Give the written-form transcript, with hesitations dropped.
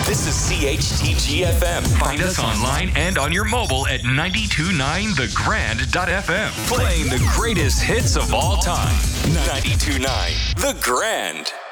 This is CHTG FM. Find us online and on your mobile at 929thegrand.fm. Playing the greatest hits of all time. 92.9 The Grand.